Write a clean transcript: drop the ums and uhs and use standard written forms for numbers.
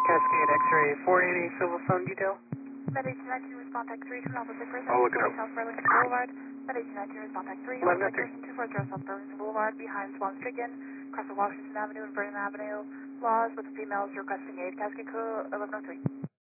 Cascade X-ray 480 civil phone detail. Med 1819 response tech 3 to Alpha Zipper, I'll look it up. South Burlington Boulevard. Med 1819 response tech 3, 11 location 240 South Burlington Boulevard, behind Swan Stricken, across the Washington Avenue and Vernon Avenue. Laws with the females requesting aid. Cascade code 1103.